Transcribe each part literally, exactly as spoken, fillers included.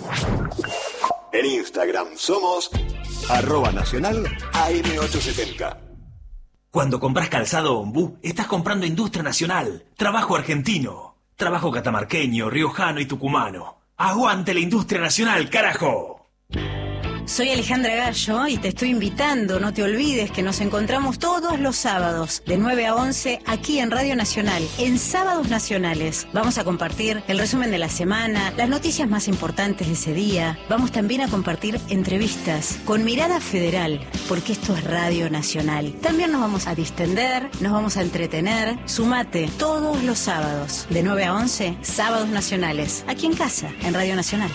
En Instagram somos arroba nacional A M ochocientos setenta. Cuando compras calzado Ombú, estás comprando industria nacional, trabajo argentino, trabajo catamarqueño, riojano y tucumano. ¡Aguante la industria nacional, carajo! Soy Alejandra Gallo y te estoy invitando, no te olvides que nos encontramos todos los sábados de nueve a once aquí en Radio Nacional, en Sábados Nacionales. Vamos a compartir el resumen de la semana, las noticias más importantes de ese día. Vamos también a compartir entrevistas con mirada federal, porque esto es Radio Nacional. También nos vamos a distender, nos vamos a entretener. Sumate todos los sábados de nueve a once, Sábados Nacionales, aquí en casa, en Radio Nacional.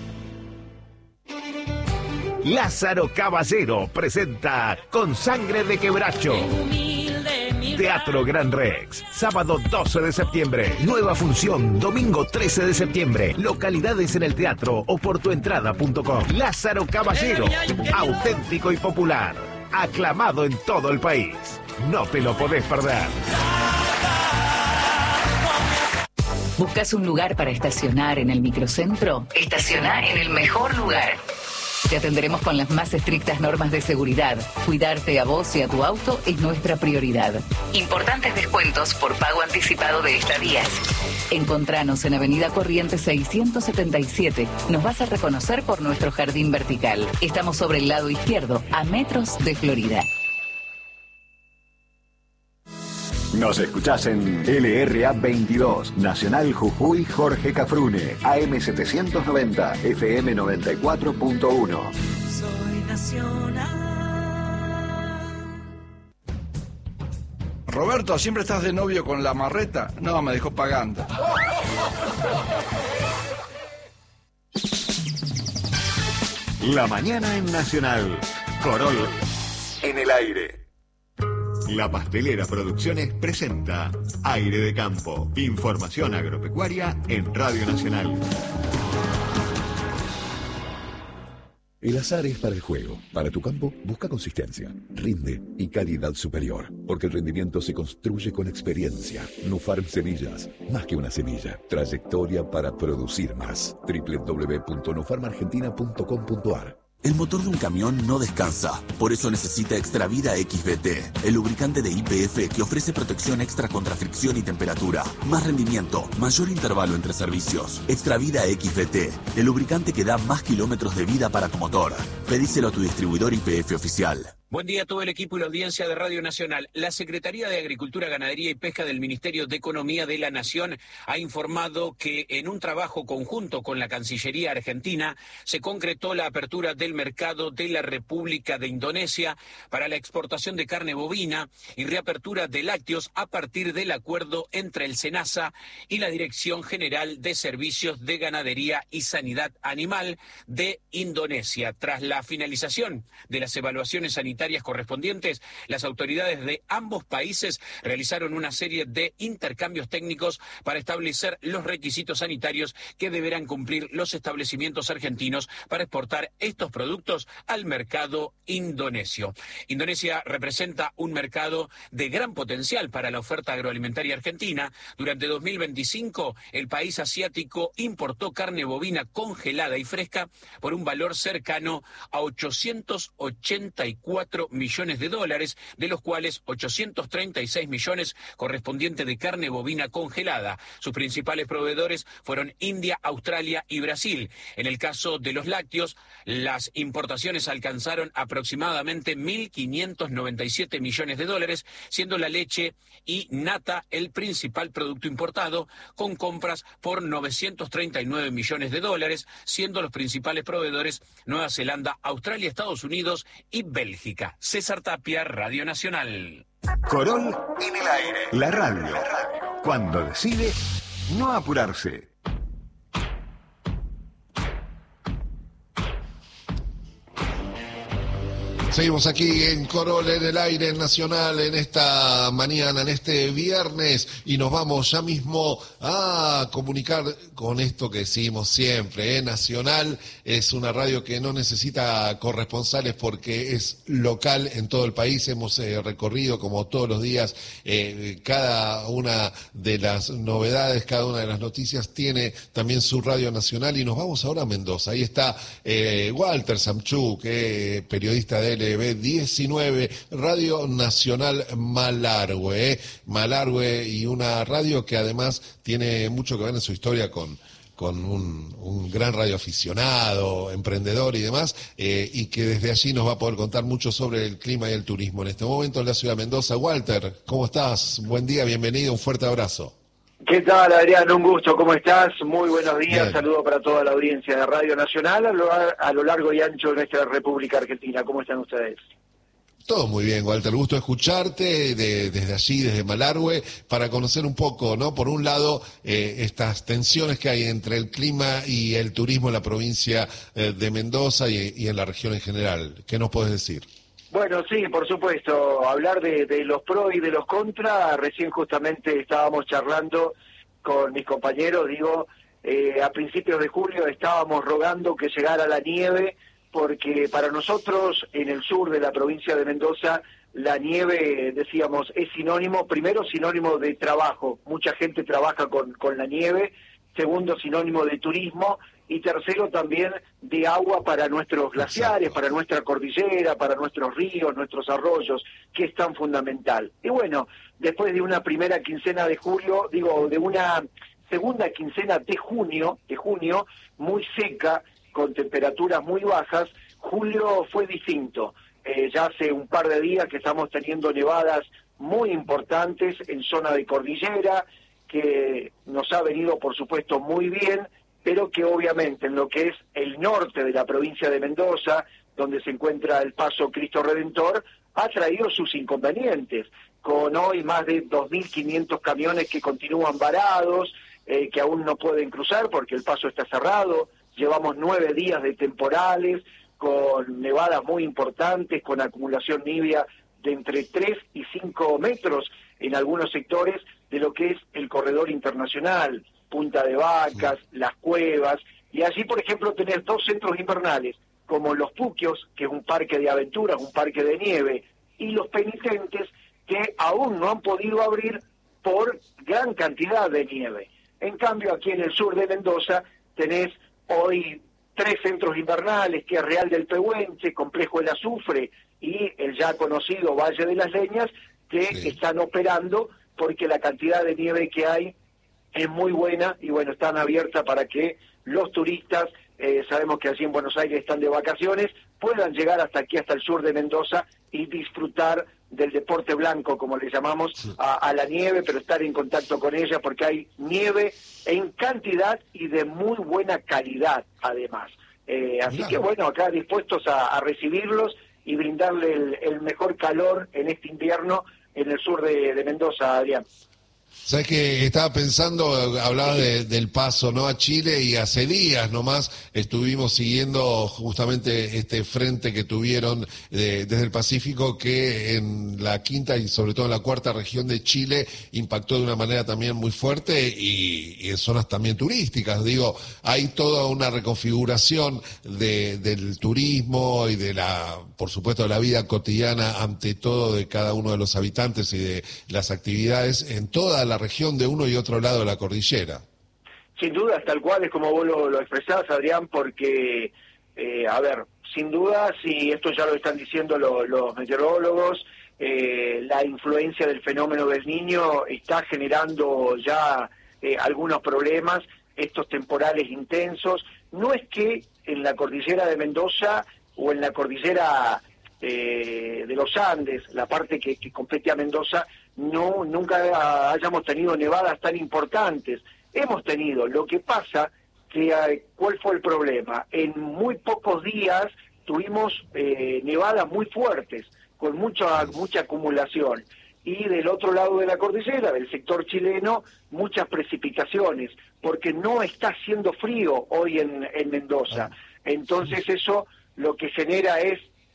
Lázaro Caballero presenta Con Sangre de Quebracho. Teatro Gran Rex, sábado doce de septiembre. Nueva función, domingo trece de septiembre. Localidades en el teatro o por tuentrada punto com. Lázaro Caballero, auténtico y popular. Aclamado en todo el país. No te lo podés perder. ¿Buscas un lugar para estacionar en el microcentro? Estaciona en el mejor lugar. Te atenderemos con las más estrictas normas de seguridad. Cuidarte a vos y a tu auto es nuestra prioridad. Importantes descuentos por pago anticipado de estadías. Encontranos en Avenida Corrientes seiscientos setenta y siete. Nos vas a reconocer por nuestro jardín vertical. Estamos sobre el lado izquierdo, a metros de Florida. Nos escuchás en L R A veintidós, Nacional Jujuy Jorge Cafrune, A M setecientos noventa, F M noventa y cuatro punto uno. Soy nacional. Roberto, ¿siempre estás de novio con la marreta? No, me dejó pagando. La mañana en Nacional. Corol en el aire. La Pastelera Producciones presenta Aire de Campo. Información agropecuaria en Radio Nacional. El azar es para el juego. Para tu campo, busca consistencia, rinde y calidad superior. Porque el rendimiento se construye con experiencia. Nufarm Semillas, más que una semilla. Trayectoria para producir más. doble u doble u doble u punto nufarm argentina punto com punto a r. El motor de un camión no descansa, por eso necesita Extravida X B T, el lubricante de Y P F que ofrece protección extra contra fricción y temperatura, más rendimiento, mayor intervalo entre servicios. Extravida X B T, el lubricante que da más kilómetros de vida para tu motor. Pedíselo a tu distribuidor Y P F oficial. Buen día a todo el equipo y la audiencia de Radio Nacional. La Secretaría de Agricultura, Ganadería y Pesca del Ministerio de Economía de la Nación ha informado que en un trabajo conjunto con la Cancillería Argentina se concretó la apertura del mercado de la República de Indonesia para la exportación de carne bovina y reapertura de lácteos a partir del acuerdo entre el SENASA y la Dirección General de Servicios de Ganadería y Sanidad Animal de Indonesia. Tras la finalización de las evaluaciones sanitarias correspondientes, las autoridades de ambos países realizaron una serie de intercambios técnicos para establecer los requisitos sanitarios que deberán cumplir los establecimientos argentinos para exportar estos productos al mercado indonesio. Indonesia representa un mercado de gran potencial para la oferta agroalimentaria argentina. Durante dos mil veinticinco, el país asiático importó carne bovina congelada y fresca por un valor cercano a ochocientos ochenta y cuatro millones de dólares, de los cuales ochocientos treinta y seis millones correspondiente de carne bovina congelada. Sus principales proveedores fueron India, Australia y Brasil. En el caso de los lácteos, las importaciones alcanzaron aproximadamente mil quinientos noventa y siete millones de dólares, siendo la leche y nata el principal producto importado, con compras por novecientos treinta y nueve millones de dólares, siendo los principales proveedores Nueva Zelanda, Australia, Estados Unidos y Bélgica. César Tapia, Radio Nacional. Corol en el aire. La radio. Cuando decide no apurarse. Seguimos aquí en Corol, en el aire nacional, en esta mañana, en este viernes, y nos vamos ya mismo a comunicar con esto que decimos siempre, ¿eh? Nacional es una radio que no necesita corresponsales porque es local en todo el país. Hemos eh, recorrido, como todos los días, eh, cada una de las novedades, cada una de las noticias tiene también su radio nacional, y nos vamos ahora a Mendoza. Ahí está eh, Walter Samchuk, eh, periodista de L B diecinueve, Radio Nacional Malargüe, ¿eh? Malargüe, y una radio que además tiene mucho que ver en su historia con, con un, un gran radioaficionado, emprendedor y demás, eh, y que desde allí nos va a poder contar mucho sobre el clima y el turismo en este momento en la ciudad de Mendoza. Walter, ¿cómo estás? Buen día, bienvenido, un fuerte abrazo. ¿Qué tal, Adrián? Un gusto, ¿cómo estás? Muy buenos días, Bien. Saludo para toda la audiencia de Radio Nacional a lo, a lo largo y ancho de nuestra República Argentina. ¿Cómo están ustedes? Todo muy bien, Walter. Gusto escucharte de, desde allí, desde Malargüe, para conocer un poco, ¿no? Por un lado, eh, estas tensiones que hay entre el clima y el turismo en la provincia eh, de Mendoza y, y en la región en general. ¿Qué nos puedes decir? Bueno, sí, por supuesto, hablar de, de los pros y de los contras. Recién justamente estábamos charlando con mis compañeros, digo, eh, a principios de julio estábamos rogando que llegara la nieve, porque para nosotros en el sur de la provincia de Mendoza la nieve, decíamos, es sinónimo, primero sinónimo de trabajo, mucha gente trabaja con, con la nieve, segundo sinónimo de turismo, y tercero también de agua para nuestros glaciares, Exacto. para nuestra cordillera, para nuestros ríos, nuestros arroyos, que es tan fundamental. Y bueno, después de una primera quincena de julio, digo, de una segunda quincena de junio, de junio, muy seca, con temperaturas muy bajas, julio fue distinto. Eh, ya hace un par de días que estamos teniendo nevadas muy importantes en zona de cordillera, que nos ha venido, por supuesto, muy bien, pero que obviamente en lo que es el norte de la provincia de Mendoza, donde se encuentra el Paso Cristo Redentor, ha traído sus inconvenientes, con hoy más de dos mil quinientos camiones que continúan varados, eh, que aún no pueden cruzar porque el paso está cerrado. Llevamos nueve días de temporales, con nevadas muy importantes, con acumulación nibia de entre tres y cinco metros en algunos sectores de lo que es el corredor internacional, Punta de Vacas, Las Cuevas, y allí, por ejemplo, tenés dos centros invernales, como Los Puquios, que es un parque de aventuras, un parque de nieve, y Los Penitentes, que aún no han podido abrir por gran cantidad de nieve. En cambio, aquí en el sur de Mendoza tenés hoy tres centros invernales, que es Real del Pehuenche, Complejo El Azufre y el ya conocido Valle de las Leñas, que sí. están operando porque la cantidad de nieve que hay es muy buena y bueno, están abiertas para que los turistas, eh, sabemos que allí en Buenos Aires están de vacaciones, puedan llegar hasta aquí, hasta el sur de Mendoza y disfrutar del deporte blanco, como le llamamos, sí. a, a la nieve, pero estar en contacto con ella porque hay nieve en cantidad y de muy buena calidad, además. Eh, así claro. que bueno, acá dispuestos a, a recibirlos y brindarle el, el mejor calor en este invierno en el sur de, de Mendoza, Adrián. Sabes que estaba pensando, hablaba de, del paso, ¿no?, a Chile, y hace días nomás estuvimos siguiendo justamente este frente que tuvieron de, desde el Pacífico, que en la quinta y sobre todo en la cuarta región de Chile impactó de una manera también muy fuerte y, y en zonas también turísticas. Digo, hay toda una reconfiguración de, del turismo y de la, por supuesto, de la vida cotidiana ante todo de cada uno de los habitantes y de las actividades en toda la región de uno y otro lado de la cordillera. Sin duda, tal cual es como vos lo, lo expresás, Adrián, porque, eh, a ver, sin duda, si esto ya lo están diciendo lo, los meteorólogos, eh, la influencia del fenómeno del Niño está generando ya eh, algunos problemas, estos temporales intensos. No es que en la cordillera de Mendoza o en la cordillera eh, de los Andes, la parte que, que compete a Mendoza, no nunca hayamos tenido nevadas tan importantes. Hemos tenido, lo que pasa que ¿cuál fue el problema? En muy pocos días tuvimos eh, nevadas muy fuertes, con mucha mucha acumulación, y del otro lado de la cordillera, del sector chileno, muchas precipitaciones, porque no está haciendo frío hoy en, en Mendoza. Entonces eso lo que genera es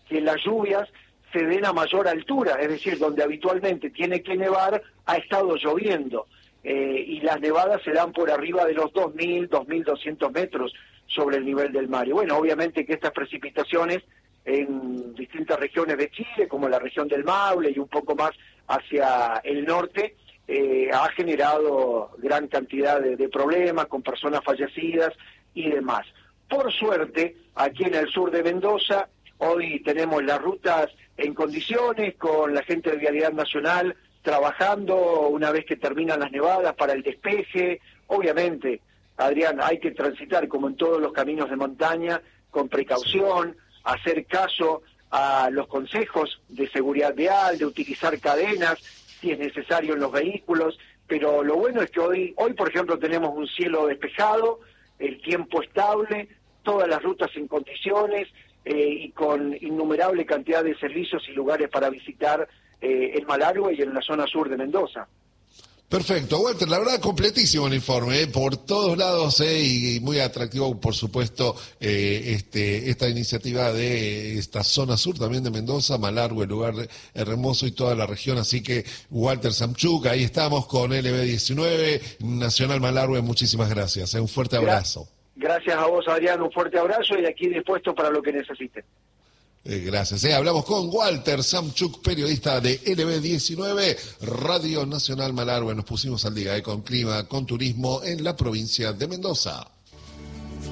que las lluvias se den a mayor altura, es decir, donde habitualmente tiene que nevar, ha estado lloviendo. Eh, y las nevadas se dan por arriba de los dos mil, dos mil doscientos metros sobre el nivel del mar. Y bueno, obviamente que estas precipitaciones en distintas regiones de Chile, como la región del Maule y un poco más hacia el norte, eh, ha generado gran cantidad de, de problemas con personas fallecidas y demás. Por suerte, aquí en el sur de Mendoza, hoy tenemos las rutas en condiciones, con la gente de Vialidad Nacional trabajando una vez que terminan las nevadas para el despeje. Obviamente, Adrián, hay que transitar como en todos los caminos de montaña con precaución, hacer caso a los consejos de seguridad vial, de utilizar cadenas si es necesario en los vehículos, pero lo bueno es que hoy, hoy por ejemplo, tenemos un cielo despejado, el tiempo estable, todas las rutas en condiciones eh, y con innumerable cantidad de servicios y lugares para visitar eh, en Malargüe y en la zona sur de Mendoza. Perfecto, Walter, la verdad completísimo el informe, ¿eh? Por todos lados, ¿eh? y muy atractivo, por supuesto, eh, este, esta iniciativa de esta zona sur también de Mendoza, Malargüe, el lugar hermoso y toda la región, así que Walter Samchuk, ahí estamos con L B diecinueve, Nacional Malargüe, muchísimas gracias, ¿eh? Un fuerte abrazo. Gracias a vos, Adrián, un fuerte abrazo y aquí dispuesto para lo que necesiten. Eh, gracias. Eh. Hablamos con Walter Samchuk, periodista de L B diecinueve, Radio Nacional Malargüe. Nos pusimos al día eh, con clima, con turismo en la provincia de Mendoza.